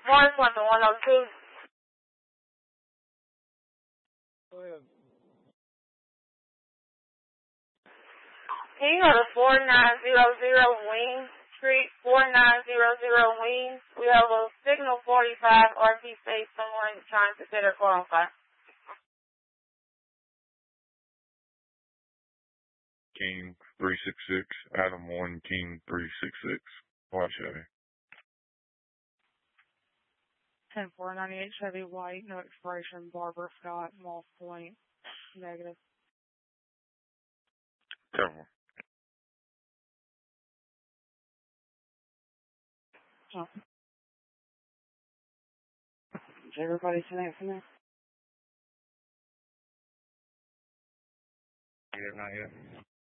102. Go ahead. Can you go to 4900 Wing Street, 4900 Wing? We have a signal 45 RP space, someone trying to set a call on fire. King 366, Adam 1, King 366. Watch Chevy. 10498 Chevy White, no expiration, Barbara Scott, Moss Point, negative. Cover. Oh. Is everybody tonight from there? Yeah, not yet.